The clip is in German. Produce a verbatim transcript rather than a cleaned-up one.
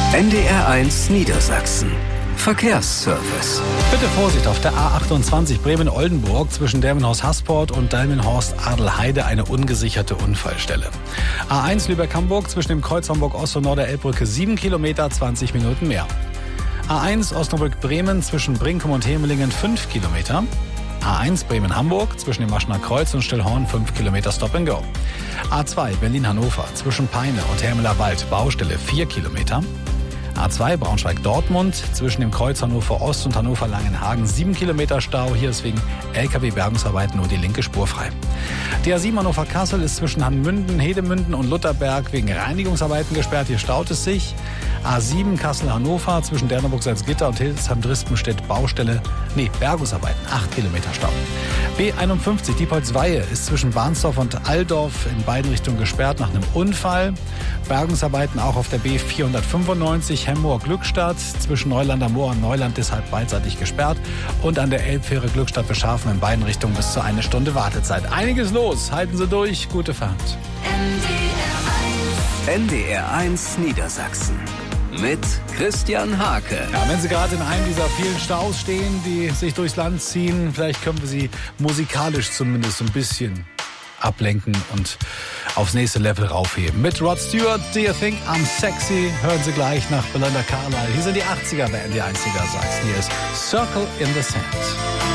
N D R eins Niedersachsen. Verkehrsservice. Bitte Vorsicht auf der A achtundzwanzig Bremen-Oldenburg zwischen Delmenhorst-Hasport und Delmenhorst-Adelheide eine ungesicherte Unfallstelle. A eins Lübeck-Hamburg zwischen dem Kreuz Hamburg-Ost und Norderelbbrücke sieben Kilometer, zwanzig Minuten mehr. A eins Osnabrück-Bremen zwischen Brinkum und Hemelingen fünf Kilometer. A eins Bremen-Hamburg zwischen dem Maschener Kreuz und Stillhorn fünf Kilometer Stop and Go. A zwei Berlin-Hannover zwischen Peine und Hermeler Wald Baustelle vier Kilometer. A zwei Braunschweig-Dortmund zwischen dem Kreuz Hannover Ost und Hannover Langenhagen sieben Kilometer Stau. Hier ist wegen L K W-Bergungsarbeiten nur die linke Spur frei. Die A sieben Hannover-Kassel ist zwischen Hannmünden, Hedemünden und Lutherberg wegen Reinigungsarbeiten gesperrt. Hier staut es sich. A sieben Kassel-Hannover zwischen Derneburg-Salzgitter und Hildesheim-Drispenstedt Baustelle, nee, Bergungsarbeiten, acht Kilometer Stau. B einundfünfzig Diepholz-Weihe ist zwischen Bahnsdorf und Alldorf in beiden Richtungen gesperrt nach einem Unfall. Bergungsarbeiten auch auf der B vierhundertfünfundneunzig Hemmoor-Glückstadt zwischen Neulander Moor und Neuland deshalb beidseitig gesperrt. Und an der Elbfähre Glückstadt-Beschafen in beiden Richtungen bis zu eine Stunde Wartezeit. Einiges los, halten Sie durch, gute Fahrt. N D R eins Niedersachsen mit Christian Hake. Ja, wenn Sie gerade in einem dieser vielen Staus stehen, die sich durchs Land ziehen, vielleicht können wir Sie musikalisch zumindest ein bisschen ablenken und aufs nächste Level raufheben. Mit Rod Stewart, Do You Think I'm Sexy? Hören Sie gleich nach Belinda Carlisle. Hier sind die achtziger bei N D R eins Niedersachsen. Hier ist Circle in the Sand.